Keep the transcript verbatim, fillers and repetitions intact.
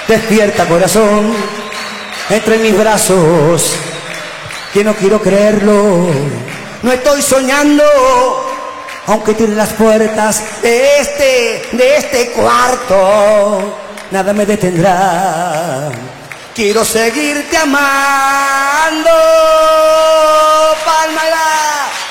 Despierta, corazón, entre mis brazos, que no quiero creerlo. No estoy soñando, aunque tiene las puertas de este, de este cuarto, nada me detendrá. Quiero seguirte amando, Palma.